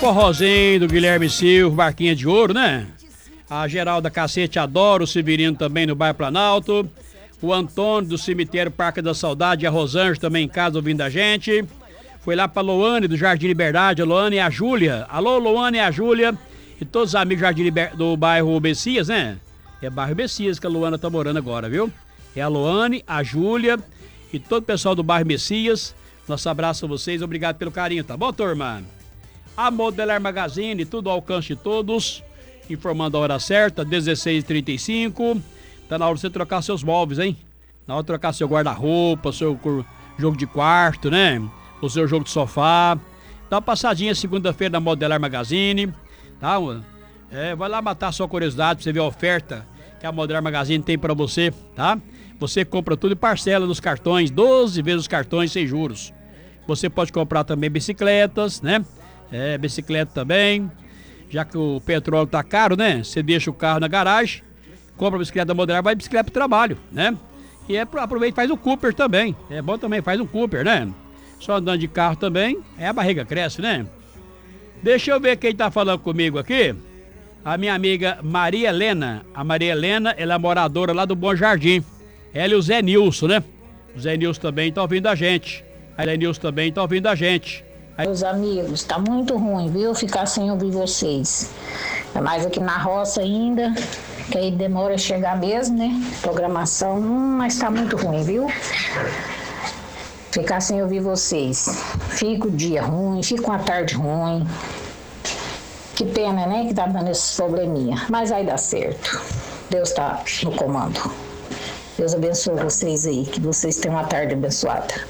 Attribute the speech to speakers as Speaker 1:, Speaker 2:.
Speaker 1: Forrozinho do Guilherme Silva, Barquinha de Ouro, né? A Geralda Cacete adora, o Severino também no bairro Planalto. O Antônio do Cemitério Parque da Saudade e a Rosângela também em casa ouvindo a gente. Foi lá pra Loane do Jardim Liberdade, a Loane e a Júlia. Alô, Loane e a Júlia. E todos os amigos do bairro Messias, né? É bairro Messias que a Luana tá morando agora, viu? É a Loane, a Júlia e todo o pessoal do bairro Messias. Nosso abraço a vocês, obrigado pelo carinho, tá bom, turma? A Modelar Magazine, tudo ao alcance de todos. Informando a hora certa, 16h35. Tá na hora de você trocar seus móveis, hein? Na hora de trocar seu guarda-roupa, seu jogo de quarto, né? O seu jogo de sofá. Dá uma passadinha segunda-feira na Modelar Magazine, tá? Vai lá matar a sua curiosidade pra você ver a oferta que a Modelar Magazine tem pra você, tá? Você compra tudo e parcela nos cartões, 12 vezes os cartões sem juros. Você pode comprar também bicicletas, né? Bicicleta também. Já que o petróleo tá caro, né? Você deixa o carro na garagem, compra a bicicleta da Modelar, vai de bicicleta pro trabalho, né? E aproveita e faz o Cooper também. É bom também, faz um Cooper, né? Só andando de carro também, a barriga cresce, né? Deixa eu ver quem tá falando comigo aqui. A minha amiga Maria Helena. A Maria Helena, ela é moradora lá do Bom Jardim. Ela e o Zé Nilson, né? O Zé Nilson também tá ouvindo a gente. A Zé Nilson também tá ouvindo a gente.
Speaker 2: Meus amigos, tá muito ruim, viu? Ficar sem ouvir vocês. É mais aqui na roça ainda, que aí demora a chegar mesmo, né? Programação, mas tá muito ruim, viu? Ficar sem ouvir vocês. Fica o dia ruim, fica uma tarde ruim. Que pena, né? Que tá dando esses probleminha. Mas vai dar certo. Deus tá no comando. Deus abençoe vocês aí, que vocês tenham uma tarde abençoada.